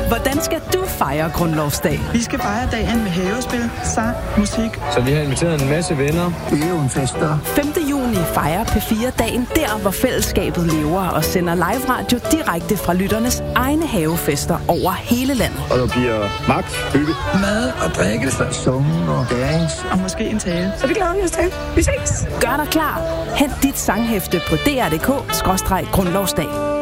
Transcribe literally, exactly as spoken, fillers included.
Hvordan skal du fejre Grundlovsdag? Vi skal fejre dagen med havespil, sang, musik. Så vi har inviteret en masse venner. Det er jo en fest, der. femte juni fejrer P fire dagen der, hvor fællesskabet lever og sender live radio direkte fra lytternes egne havefester over hele landet. Og der bliver magt, hygge, mad og drikke, summen og dance. Og måske en tale. Så det glæder vi os til. Vi ses. Gør dig klar. Hent dit sanghæfte på d r punktum d k skråstreg grundlovsdag.